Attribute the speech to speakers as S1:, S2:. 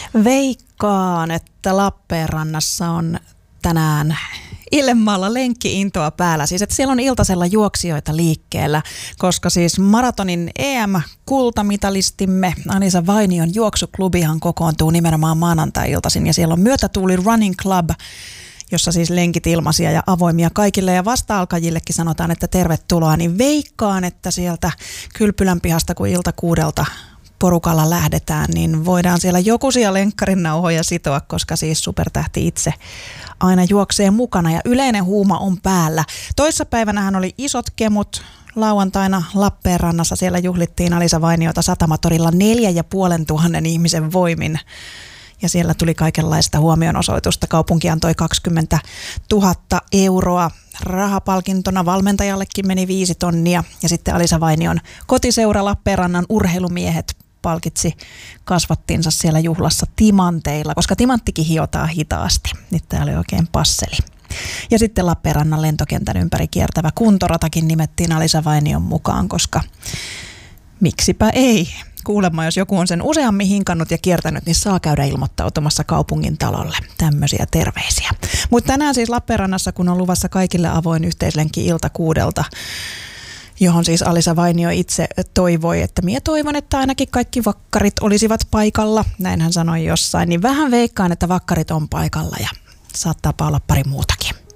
S1: Veikkaan, että Lappeenrannassa on tänään Illenmaalla lenkki-intoa päällä. Siis että siellä on iltasella juoksijoita liikkeellä, koska siis maratonin EM-kultamitalistimme Alisa Vainion juoksuklubihan kokoontuu nimenomaan maanantai-iltaisin ja siellä on Myötätuuli Running Club, jossa siis lenkit ilmaisia ja avoimia kaikille ja vasta-alkajillekin sanotaan, että tervetuloa, niin veikkaan, että sieltä Kylpylän pihasta kun ilta 6 porukalla lähdetään, niin voidaan siellä jokuisia lenkkarin nauhoja sitoa, koska siis supertähti itse aina juoksee mukana ja yleinen huuma on päällä. Toissapäivänähän oli isot kemut lauantaina Lappeenrannassa. Siellä juhlittiin Alisa Vainiota Satamatorilla 4,500 ihmisen voimin. Ja siellä tuli kaikenlaista huomionosoitusta. Kaupunki antoi 20 000 euroa rahapalkintona. Valmentajallekin meni 5 tonnia. Ja sitten Alisa Vainion kotiseura Lappeenrannan urheilumiehet palkitsi kasvattinsa siellä juhlassa timanteilla, koska timanttikin hiotaan hitaasti. Nyt tää oli oikein passeli. Ja sitten Lappeenrannan lentokentän ympäri kiertävä kuntoratakin nimettiin Alisa Vainion mukaan, koska miksipä ei. Kuulemma, jos joku on sen useammin hinkannut ja kiertänyt, niin saa käydä ilmoittautumassa kaupungin talolle. Tämmöisiä terveisiä. Mutta tänään siis Lappeenrannassa, kun on luvassa kaikille avoin yhteislenkki ilta 6, johon siis Alisa Vainio itse toivoi, että minä toivon, että ainakin kaikki vakkarit olisivat paikalla. Näin hän sanoi jossain. Niin vähän veikkaan, että vakkarit on paikalla ja saattaa olla pari muutakin.